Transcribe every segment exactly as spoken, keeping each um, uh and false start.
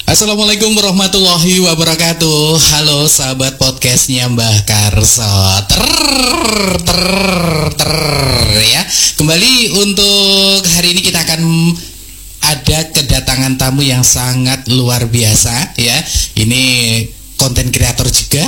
Assalamualaikum warahmatullahi wabarakatuh. Halo sahabat podcastnya Mbah Karso. Ter, ter, ter, ya. Kembali untuk hari ini kita akan ada kedatangan tamu yang sangat luar biasa, ya. Ini konten kreator juga.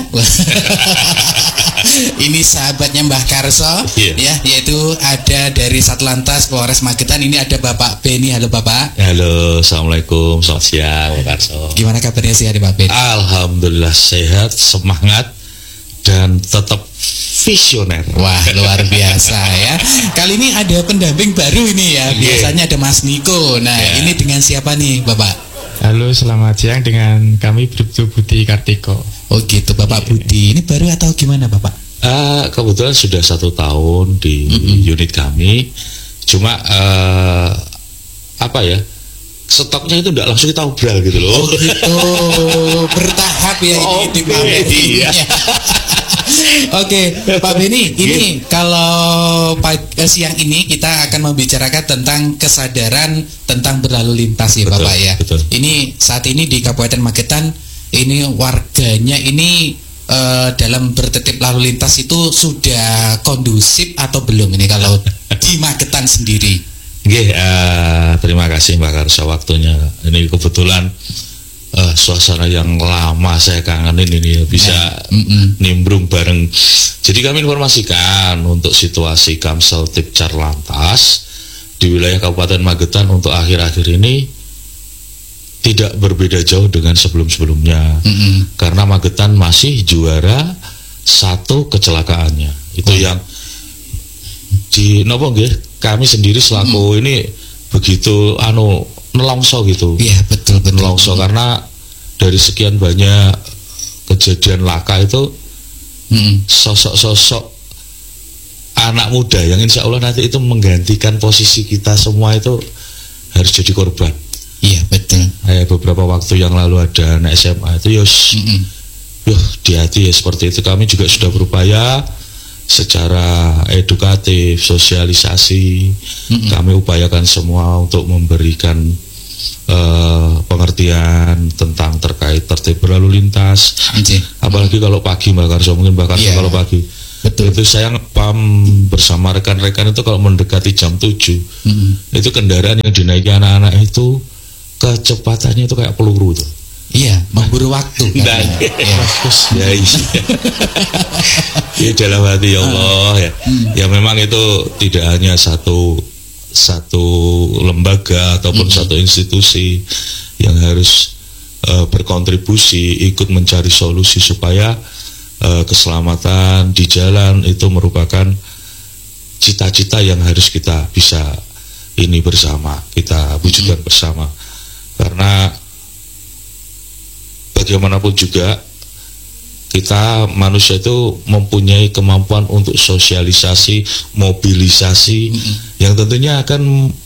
Ini sahabatnya Mbah Karso, yeah. ya, yaitu ada dari Satlantas Polres Magetan. Ini ada Bapak Beni. Halo Bapak. Halo, assalamualaikum, selamat siang Mbah Karso. Gimana kabarnya sih hari Pak Beni? Alhamdulillah sehat, semangat, dan tetap visioner. Wah, luar biasa ya. Kali ini ada pendamping baru ini ya. Biasanya ada Mas Niko. Nah, yeah. ini dengan siapa nih Bapak? Halo, selamat siang dengan kami Bribtu Budi Kartiko. Oh gitu, Bapak Budi. Ini baru atau gimana Bapak? Uh, kebetulan sudah satu tahun di mm-hmm. unit kami. Cuma uh, apa ya? Stoknya itu tidak langsung kita obral gitu loh. Oh gitu, bertahap ya oh, ini Pak Beni. Iya. Oke, Pak Beni, ini kalau pagi, siang ini kita akan membicarakan tentang kesadaran tentang berlalu lintas ya, betul, Bapak ya. Betul. Ini saat ini di Kabupaten Magetan ini warganya ini uh, dalam bertertib lalu lintas itu sudah kondusif atau belum ini kalau di Magetan sendiri? Oke, uh, terima kasih Mbak Karsa waktunya. Ini kebetulan uh, suasana yang lama saya kangenin ini bisa nah, nimbrung bareng. Jadi kami informasikan untuk situasi Kamsel Tipcar Lantas di wilayah Kabupaten Magetan untuk akhir-akhir ini tidak berbeda jauh dengan sebelum-sebelumnya. Mm-hmm. Karena Magetan masih juara satu kecelakaannya. Itu oh. yang di nopo nggih? Kami sendiri selaku hmm. ini begitu anu nelongso gitu. Iya, betul betul. Nelongso hmm. karena dari sekian banyak kejadian laka itu hmm. sosok-sosok anak muda yang insya Allah nanti itu menggantikan posisi kita semua itu harus jadi korban. Iya, betul. Kayak beberapa waktu yang lalu ada anak S M A itu yos hmm. Yuh, di hati ya seperti itu. Kami juga sudah berupaya secara edukatif, sosialisasi, mm-hmm. kami upayakan semua untuk memberikan uh, pengertian tentang terkait tertib berlalu lintas. Okay. Apalagi kalau pagi Mbak Karso, mungkin Mbak Karso yeah. kalau pagi. Betul. Itu saya ngepam bersama rekan-rekan itu kalau mendekati jam tujuh, mm-hmm. itu kendaraan yang dinaiki anak-anak itu kecepatannya itu kayak peluru tuh. Iya, memburu waktu. Dan ya, ya, ya dalam hati ya Allah ya. Hmm. Ya memang itu tidak hanya satu satu lembaga ataupun hmm. satu institusi yang harus uh, berkontribusi ikut mencari solusi supaya uh, keselamatan di jalan itu merupakan cita-cita yang harus kita bisa ini bersama, kita wujudkan hmm. bersama. Karena bagaimanapun juga kita manusia itu mempunyai kemampuan untuk sosialisasi, mobilisasi mm-hmm. yang tentunya akan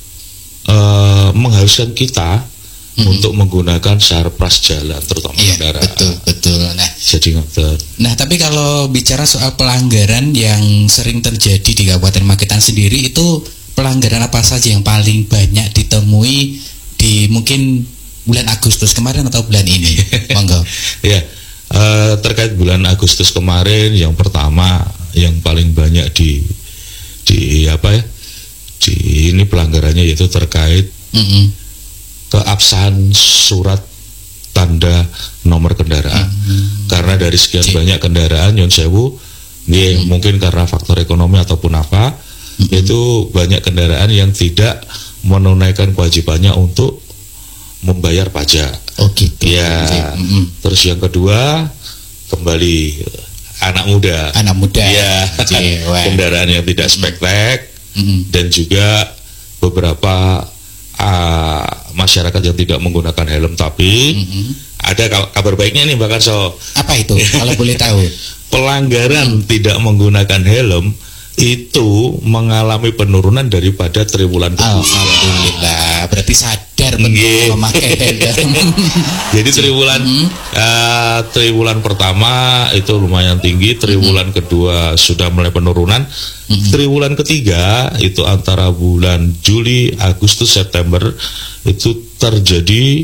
uh, mengharuskan kita mm-hmm. untuk menggunakan sarpras jalan terutama iya, kendaraan. Betul betul. Nah, jadi ngotot. Nah, tapi kalau bicara soal pelanggaran yang sering terjadi di Kabupaten Magetan sendiri, itu pelanggaran apa saja yang paling banyak ditemui di mungkin bulan Agustus kemarin atau bulan ini? Monggo. Ya, uh, terkait bulan Agustus kemarin, yang pertama yang paling banyak di di apa ya? Di ini pelanggarannya yaitu terkait mm-hmm. keabsahan surat tanda nomor kendaraan. Mm-hmm. Karena dari sekian Cik. banyak kendaraan Yon Sewu, ya, mm-hmm. mungkin karena faktor ekonomi ataupun apa, mm-hmm. itu banyak kendaraan yang tidak menunaikan kewajibannya untuk membayar pajak. Oh gitu. Ya. Mm-hmm. Terus yang kedua kembali anak muda. Anak muda. Ya. Kendaraan yang tidak spektek mm-hmm. dan juga beberapa uh, masyarakat yang tidak menggunakan helm. Tapi mm-hmm. ada kabar baiknya nih Mbak Karso. Apa itu? Kalau boleh tahu. Pelanggaran mm. tidak menggunakan helm itu mengalami penurunan daripada triwulan kedua. Alhamdulillah, berarti sadar betul memakai helm. Jadi triwulan mm-hmm. uh, triwulan pertama itu lumayan tinggi, triwulan mm-hmm. kedua sudah mulai penurunan, mm-hmm. triwulan ketiga itu antara bulan Juli, Agustus, September itu terjadi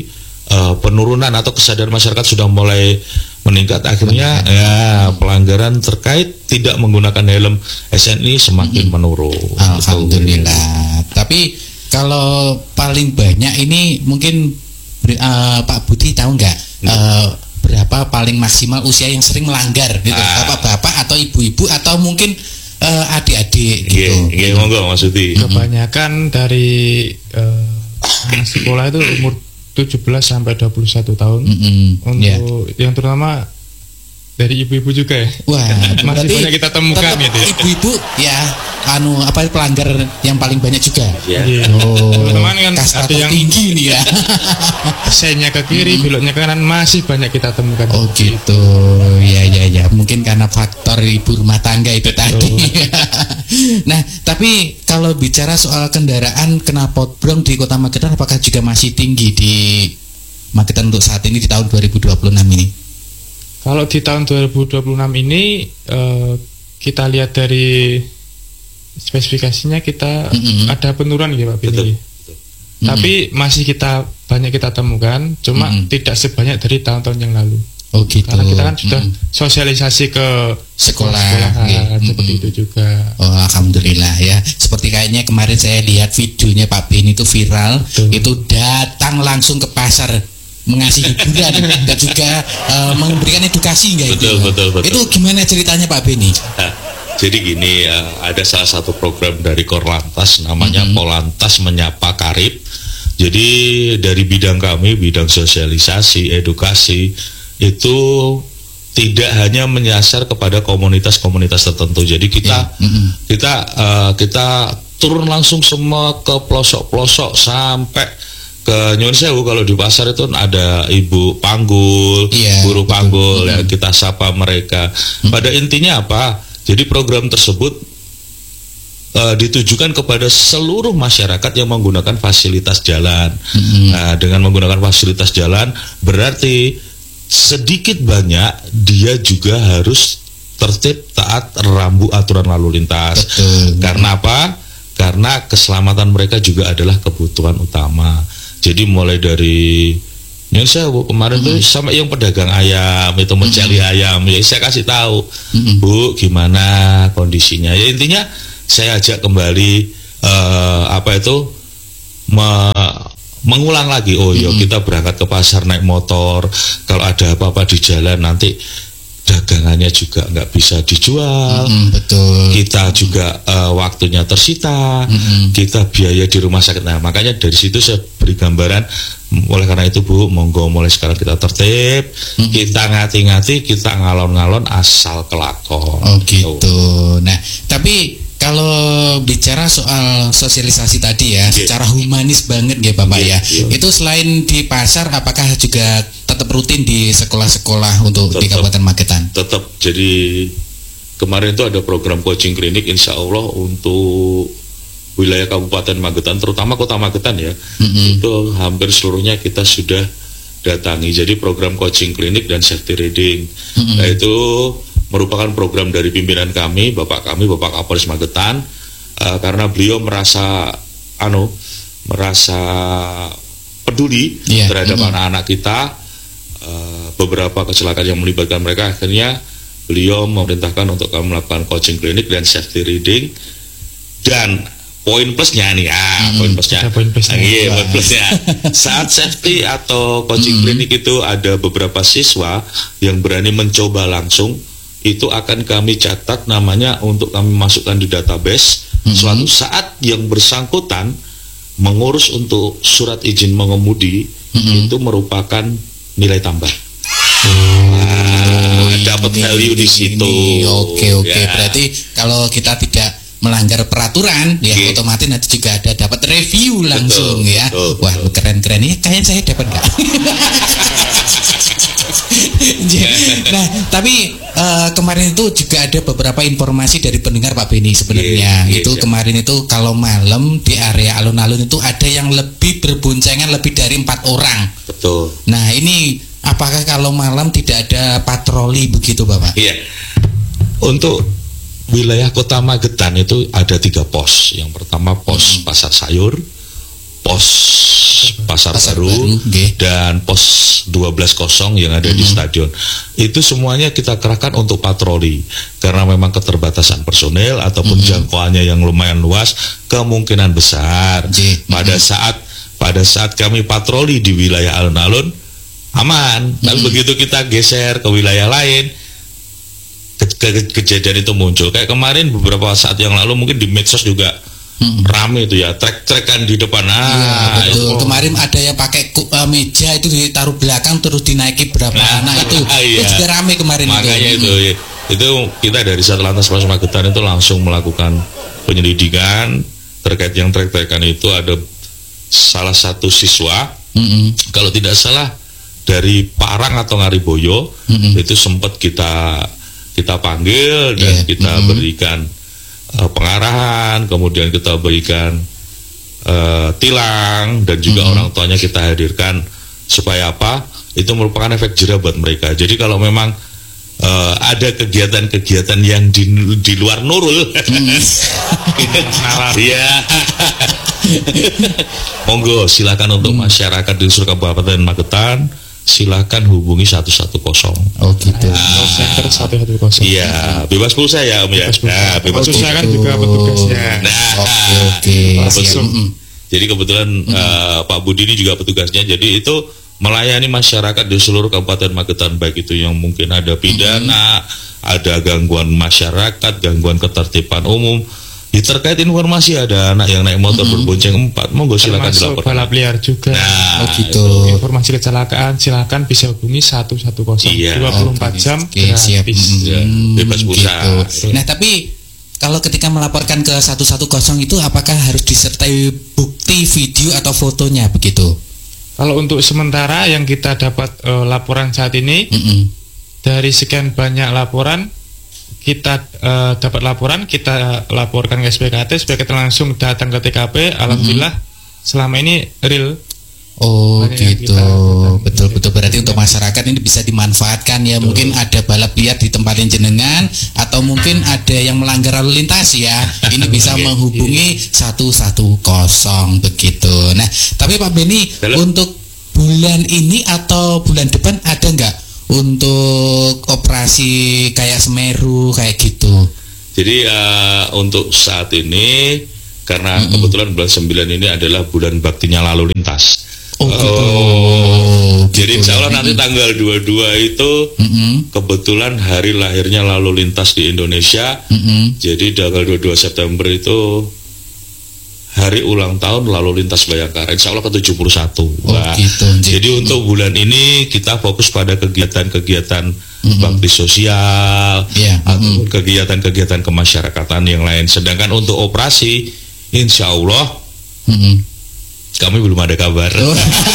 uh, penurunan atau kesadaran masyarakat sudah mulai meningkat, akhirnya ya pelanggaran terkait tidak menggunakan helm S N I semakin hmm. menurun. Alhamdulillah. Gitu. Tapi kalau paling banyak ini mungkin uh, Pak Budi tahu nggak hmm. uh, berapa paling maksimal usia yang sering melanggar gitu, ah. bapak-bapak atau ibu-ibu atau mungkin uh, adik-adik gitu. Iya, yeah, monggo maksudnya. Kebanyakan dari uh, anak sekolah itu umur tujuh belas sampai dua puluh satu tahun. Mm-hmm. Untuk yeah. yang terutama dari ibu-ibu juga ya. Wah, masih banyak kita temukan gitu. Ibu-ibu ya anu apa pelanggar yang paling banyak juga. Yeah. Yeah. Oh, teman-teman kan ada yang tinggi nih ya. Sennya ke kiri, mm-hmm. beloknya ke kanan, masih banyak kita temukan. Oh gitu. Ya ya ya, mungkin karena faktor ibu rumah tangga itu tadi. Nah, tapi kalau bicara soal kendaraan knalpot brong di Kota Magetan, apakah juga masih tinggi di Magetan untuk saat ini di tahun dua ribu dua puluh enam ini? Kalau di tahun dua ribu dua puluh enam ini uh, kita lihat dari spesifikasinya kita mm-hmm. ada penurunan gitu Pak Bini. Mm-hmm. Tapi masih kita banyak kita temukan, cuma mm-hmm. tidak sebanyak dari tahun-tahun yang lalu. Oh gitu. Karena kita kan sudah mm-hmm. sosialisasi ke sekolah, sekolah mm-hmm. seperti itu juga. Oh alhamdulillah ya. Seperti kayaknya kemarin saya lihat videonya Pak Bini itu viral, betul. Itu datang langsung ke pasar mengasih hiburan dan juga uh, memberikan edukasi nggak itu? Betul, betul, betul. Itu gimana ceritanya Pak Beni? Nah, jadi gini, uh, ada salah satu program dari Korlantas namanya mm-hmm. Polantas Menyapa Karib. Jadi dari bidang kami, bidang sosialisasi, edukasi itu tidak hanya menyasar kepada komunitas-komunitas tertentu. Jadi kita yeah. mm-hmm. kita uh, kita turun langsung semua ke pelosok-pelosok sampai ke nyuwun sewu. Kalau di pasar itu ada ibu panggul, yeah, guru panggul, mm-hmm. ya kita sapa mereka. Mm-hmm. Pada intinya apa? Jadi program tersebut uh, ditujukan kepada seluruh masyarakat yang menggunakan fasilitas jalan. Mm-hmm. Nah, dengan menggunakan fasilitas jalan berarti sedikit banyak dia juga harus tertib, taat, rambu aturan lalu lintas. Betul. Karena apa? Karena keselamatan mereka juga adalah kebutuhan utama. Jadi mulai dari yang saya bu, kemarin mm-hmm. tuh sama yang pedagang ayam itu mencari mm-hmm. ayam, ya saya kasih tahu, mm-hmm. Bu gimana kondisinya. Ya intinya saya ajak kembali uh, apa itu me, mengulang lagi. Oh mm-hmm. yo kita berangkat ke pasar naik motor, kalau ada apa-apa di jalan nanti dagangannya juga nggak bisa dijual, mm, betul. Kita juga uh, waktunya tersita, mm-hmm. kita biaya di rumah sakit. Nah makanya dari situ saya beri gambaran. Oleh karena itu Bu, monggo mulai sekarang kita tertib, mm-hmm. kita ngati-ngati, kita ngalon-ngalon asal kelakon. Oh gitu. Oh. Nah tapi kalau bicara soal sosialisasi tadi ya, yeah. secara humanis banget ya Bapak yeah, ya. Yeah. Itu selain di pasar, apakah juga tetap rutin di sekolah-sekolah untuk tetap, di Kabupaten Magetan? Tetap. Jadi kemarin itu ada program coaching klinik, insya Allah untuk wilayah Kabupaten Magetan, terutama Kota Magetan ya, mm-hmm. itu hampir seluruhnya kita sudah datangi. Jadi program coaching klinik dan safety reading, mm-hmm. nah itu merupakan program dari pimpinan kami, Bapak kami, Bapak Kapolres Magetan, uh, karena beliau merasa, anu, merasa peduli yeah. terhadap mm-hmm. anak-anak kita. Uh, beberapa kecelakaan yang melibatkan mereka, akhirnya beliau memerintahkan untuk kami melakukan coaching klinik dan safety reading. Dan poin plusnya nih, ah, mm-hmm. poin plusnya, poin plusnya, iya, poin plusnya. Saat safety atau coaching mm-hmm. klinik itu ada beberapa siswa yang berani mencoba langsung. Itu akan kami catat namanya untuk kami masukkan di database. Mm-hmm. Suatu saat yang bersangkutan mengurus untuk surat izin mengemudi, mm-hmm. itu merupakan nilai tambah. Oh, nah, dapat value di situ. Oke oke. Ya. Berarti kalau kita tidak melanggar peraturan, ya okay. otomatis nanti juga ada dapat review langsung, betul, ya. Betul, wah betul. Keren-keren ini. Kayaknya saya dapat nggak? Nah, tapi uh, kemarin itu juga ada beberapa informasi dari pendengar Pak Beni sebenarnya. Yeah, itu yeah, kemarin itu kalau malam di area alun-alun itu ada yang lebih berboncengan lebih dari empat orang. Betul. Nah, ini apakah kalau malam tidak ada patroli begitu, Bapak? Iya. Untuk wilayah Kota Magetan itu ada tiga pos. Yang pertama pos hmm. Pasar Sayur, pos Pasar, Pasar Baru, Baru okay. dan pos dua belas kosong yang ada mm-hmm. di stadion. Itu semuanya kita kerahkan untuk patroli karena memang keterbatasan personel ataupun mm-hmm. jangkauannya yang lumayan luas, kemungkinan besar mm-hmm. pada saat pada saat kami patroli di wilayah alun-alun aman. Mm-hmm. Tapi begitu kita geser ke wilayah lain, ke- ke- kejadian itu muncul. Kayak kemarin beberapa saat yang lalu mungkin di medsos juga Hmm. rame itu ya, trek-trekan di depan. Ah, iya, betul. Itu. Kemarin ada yang pakai uh, meja itu ditaruh belakang terus dinaiki berapa nah, nah itu ah, iya. itu juga rame kemarin. Makanya itu. itu, hmm. itu kita dari Satlantas Polres Magetan itu langsung melakukan penyelidikan terkait yang trek-trekan itu. Ada salah satu siswa, hmm. kalau tidak salah dari Parang atau Ngariboyo, hmm. itu sempat kita kita panggil dan yeah. kita hmm. berikan Uh, pengarahan, kemudian kita berikan uh, tilang dan juga mm-hmm. orang tuanya kita hadirkan supaya apa? Itu merupakan efek jerah buat mereka. Jadi kalau memang uh, ada kegiatan-kegiatan yang di, di luar nurul, ya, monggo silakan untuk mm. masyarakat di seluruh Kabupaten Magetan. Silakan hubungi satu satu nol. Oh gitu. Center satu satu nol. Iya, bebas pulsa ya Om ya. Bebas pulsa. Nah, bebas pulsa kan juga petugasnya. Nah, oke. Okay. Jadi kebetulan mm-hmm. uh, Pak Budi ini juga petugasnya. Jadi itu melayani masyarakat di seluruh Kabupaten Magetan, baik itu yang mungkin ada pidana, mm-hmm. ada gangguan masyarakat, gangguan ketertiban umum. Ya, terkait informasi ada anak yang naik motor mm-hmm. berbonceng empat, monggo silakan dilaporkan. Balap liar juga. Nah, oh gitu. Informasi kecelakaan silakan bisa hubungi satu satu nol. Iya. dua puluh empat okay. jam okay, siap. gratis. Ya, bebas pulsa. Gitu. Nah, tapi kalau ketika melaporkan ke satu satu nol itu apakah harus disertai bukti video atau fotonya begitu? Kalau untuk sementara yang kita dapat uh, laporan saat ini, mm-hmm. dari sekian banyak laporan kita uh, dapat laporan, kita laporkan ke S P K T, S P K T langsung datang ke T K P. Alhamdulillah mm-hmm. selama ini real. Oh gitu, betul-betul berarti untuk masyarakat ini bisa dimanfaatkan ya. Betul. Mungkin ada balap liar di tempat yang jenengan, atau mungkin ada yang melanggar lalu lintas ya. Ini bisa menghubungi satu satu nol begitu. Nah, tapi Pak Beni, untuk bulan ini atau bulan depan ada nggak untuk operasi kayak Semeru kayak gitu? Jadi uh, untuk saat ini karena mm-hmm. kebetulan bulan sembilan ini adalah bulan baktinya lalu lintas. Oh, gitu. oh gitu. Jadi insya Allah nanti tanggal dua puluh dua itu mm-hmm. kebetulan hari lahirnya lalu lintas di Indonesia. Mm-hmm. Jadi tanggal dua puluh dua September itu hari ulang tahun lalu lintas Bayangkara, insya Allah ke tujuh puluh satu. Oh, nah, gitu. Jadi mm-hmm. untuk bulan ini kita fokus pada kegiatan-kegiatan mm-hmm. bakti sosial, yeah. atau mm-hmm. kegiatan-kegiatan kemasyarakatan yang lain. Sedangkan untuk operasi, insya Allah mm-hmm. kami belum ada kabar. Oh.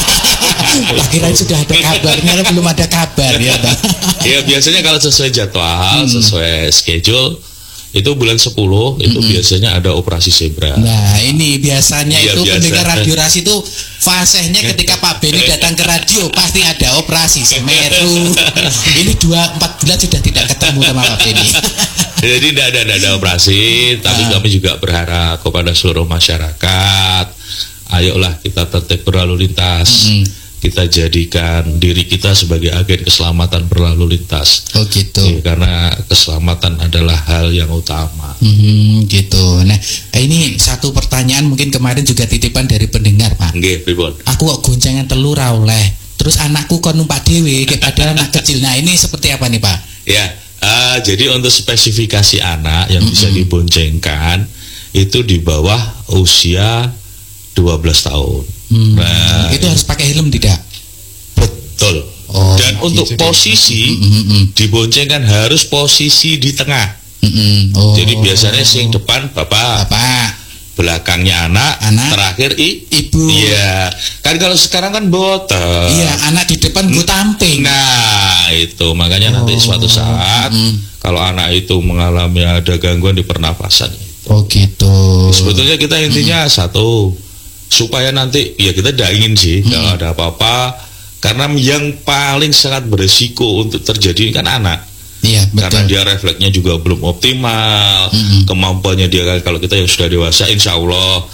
Kira sudah ada kabarnya, belum ada kabar ya. Ya biasanya kalau sesuai jadwal, hmm. sesuai schedule itu bulan sepuluh itu hmm. biasanya ada operasi zebra. Nah ini biasanya ya, itu biasa. Pendengar Radio Rasi itu fasenya ketika Pak Beni datang ke radio pasti ada operasi Semeru. Ini dua empat bulan sudah tidak ketemu sama Pak Beni. Jadi tidak ada, ada, ada operasi, tapi nah. kami juga berharap kepada seluruh masyarakat, ayolah kita tertib berlalu lintas. Mm-hmm. Kita jadikan diri kita sebagai agen keselamatan berlalu lintas. Oh gitu. Ya, karena keselamatan adalah hal yang utama. Mm-hmm, gitu. Nah, ini satu pertanyaan mungkin kemarin juga titipan dari pendengar, Pak. Nggih, pripun? Aku kok goncengan telur ra oleh. Terus anakku kon numpak dhewe, padahal anak kecil. Nah, ini seperti apa nih, Pak? Ya, uh, jadi untuk spesifikasi anak yang mm-hmm. bisa diboncengkan itu di bawah usia dua belas tahun. Hmm. Nah, itu harus pakai helm tidak? Betul. Oh, dan gitu untuk posisi mm-hmm. diboncengkan harus posisi di tengah. Mm-hmm. Oh. Jadi biasanya sing depan bapak, bapak, belakangnya anak, anak, terakhir i, ibu. Iya. Kan kalau sekarang kan boten. Iya, anak di depan gue tamping. Nah, itu makanya oh. nanti suatu saat mm. kalau anak itu mengalami ada gangguan di pernafasan. Oh gitu. Sebetulnya kita intinya mm. satu, supaya nanti ya kita tidak ingin sih hmm. kalau ada apa-apa, karena yang paling sangat beresiko untuk terjadi kan anak. Iya, betul. Karena dia refleksnya juga belum optimal, hmm. kemampuannya dia kalau kita yang sudah dewasa, insya Allah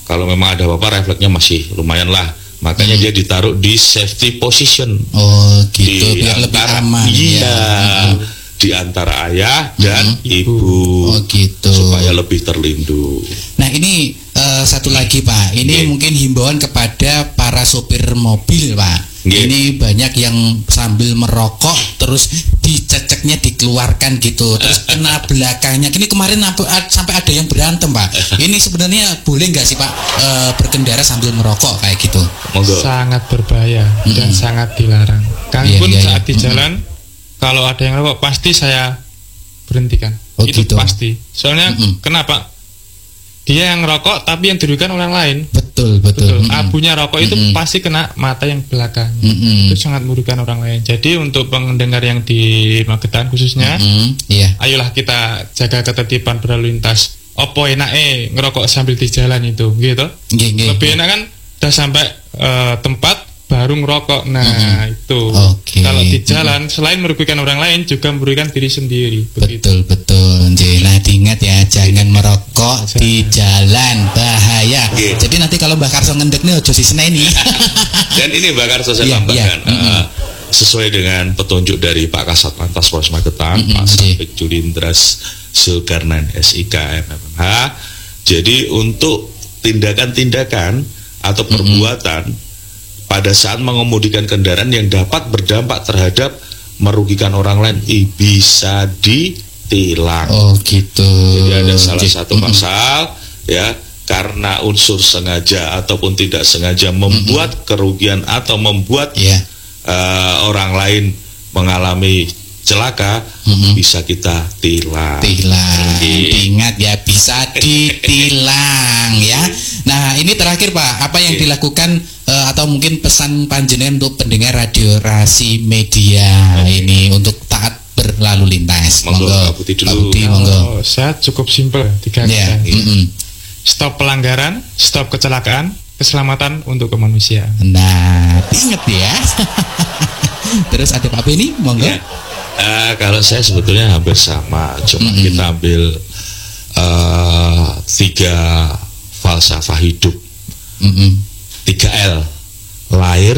kalau memang ada apa-apa refleksnya masih lumayan lah. Makanya hmm. dia ditaruh di safety position. Oh gitu, di biar lebih antara, aman. Iya, ya. Di antara ayah dan hmm. ibu. Oh gitu. Supaya lebih terlindung. Nah ini uh, satu lagi Pak, ini yeah. mungkin himbauan kepada para sopir mobil Pak. Yeah. Ini banyak yang sambil merokok terus diceceknya dikeluarkan gitu, terus kena belakangnya. Ini kemarin sampai ada yang berantem Pak. Ini sebenarnya boleh nggak sih Pak uh, berkendara sambil merokok kayak gitu? Monggo. Sangat berbahaya mm-hmm. dan sangat dilarang. Kami yeah, pun yeah, saat yeah. di jalan mm-hmm. kalau ada yang rokok pasti saya berhentikan. Oh, itu gitu. Pasti. Soalnya mm-hmm. kenapa? Dia yang rokok tapi yang dirugikan orang lain. Betul, betul. betul. Mm-hmm. Abunya rokok itu mm-hmm. pasti kena mata yang belakang. Mm-hmm. Itu sangat merugikan orang lain. Jadi untuk pendengar yang di Magetan khususnya, mm-hmm. yeah. ayolah kita jaga ketertiban berlalu lintas. Opo enake ngerokok sambil di jalan itu, gitu. Yeah, yeah, Lebih yeah. enak kan udah sampai uh, tempat baru ngerokok. Nah, mm-hmm. itu. Okay. Kalau di jalan mm-hmm. selain merugikan orang lain juga merugikan diri sendiri. Betul, begitu. betul. Nah, diingat ya, jangan merokok jangan. di jalan, bahaya. Yeah. Jadi nanti kalau Mbak Karso ngendek nih ojo diseneni. Dan ini Mbak Karso saya yeah, tambahkan yeah. mm-hmm. uh, sesuai dengan petunjuk dari Pak Kasat Lantas Polres Magetan, mm-hmm. Pak Sapik Julindras Zulkarnain S I K M M H. Jadi untuk tindakan-tindakan atau perbuatan mm-hmm. pada saat mengemudikan kendaraan yang dapat berdampak terhadap merugikan orang lain, eh, bisa ditilang. Oh gitu. Jadi ada salah satu pasal mm-hmm. ya, karena unsur sengaja ataupun tidak sengaja membuat mm-hmm. kerugian atau membuat yeah. uh, orang lain mengalami celaka, mm-hmm. bisa kita tilang. Tilang. Ingat ya, bisa ditilang ya. Nah, ini terakhir Pak, apa yang okay. dilakukan uh, atau mungkin pesan panjenengan untuk pendengar radio Rasi Media okay. ini untuk taat berlalu lintas. Monggo, Pak Budi dulu. Pak Budi, monggo. Oh, saya cukup simpel, tiga yeah. kata. Mm-hmm. Stop pelanggaran, stop kecelakaan, keselamatan untuk kemanusiaan. Nah, ingat ya. Terus ada Pak Beni, monggo. Yeah. Uh, kalau saya sebetulnya hampir sama, cuma mm-hmm. kita ambil uh, tiga falsafah hidup, mm-hmm. tiga L, lahir,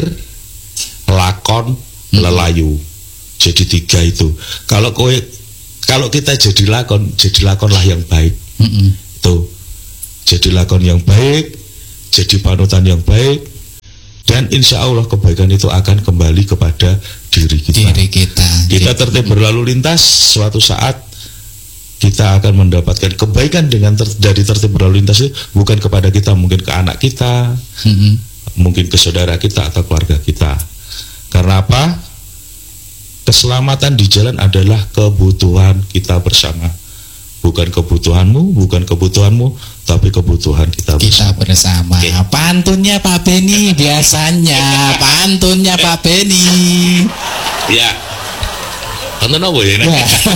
lakon, mm-hmm. lelayu. Jadi tiga itu. Kalau kowe, kalau kita jadi lakon, jadi lakonlah yang baik. Mm-hmm. Itu, jadi lakon yang baik, jadi panutan yang baik. Dan insya Allah kebaikan itu akan kembali kepada diri kita. Diri kita. Kita tertib berlalu lintas, suatu saat kita akan mendapatkan kebaikan dengan ter, dari tertib berlalu lintas itu bukan kepada kita, mungkin ke anak kita, mm-hmm. mungkin ke saudara kita atau keluarga kita. Karena apa? Keselamatan di jalan adalah kebutuhan kita bersama. Bukan kebutuhanmu, bukan kebutuhanmu, tapi kebutuhan kita bersama. Kita bersama. Okay. Pantunnya Pak Beni biasanya. Pantunnya Pak Beni. Ya. Pantun apa ya?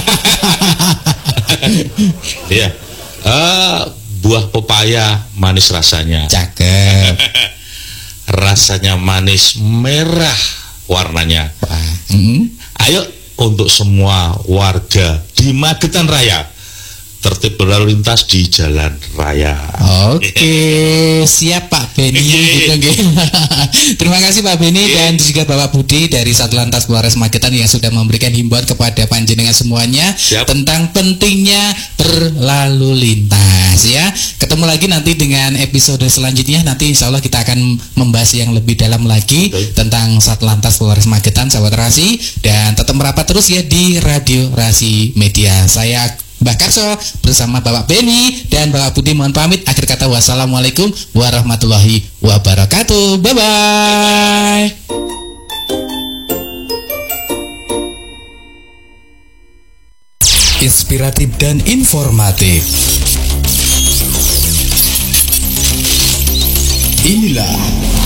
Ya. Uh, buah pepaya manis rasanya. Cakep. Rasanya manis merah warnanya. Mm-hmm. Ayo untuk semua warga di Magetan Raya, tertib berlalu lintas di jalan raya. Oke, siap Pak Beni. Gitu, gitu. Terima kasih Pak Beni dan juga Bapak Budi dari Satlantas Polres Magetan yang sudah memberikan himbauan kepada panjenengan semuanya siap. Tentang pentingnya berlalu lintas ya. Ketemu lagi nanti dengan episode selanjutnya. Nanti insya Allah kita akan membahas yang lebih dalam lagi Betul. Tentang Satlantas Polres Magetan, sahabat Rasi, dan tetap merapat terus ya di Radio Rasi Media. Saya Mbak Karso bersama Bapak Beni dan Bapak Budi mohon pamit. Akhir kata wassalamualaikum warahmatullahi wabarakatuh. Bye bye. Inspiratif dan informatif. Inilah